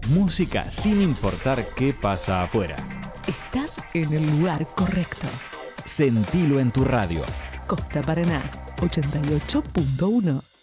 Música sin importar qué pasa afuera. Estás en el lugar correcto. Sentilo en tu radio. Costa Paraná, 88.1.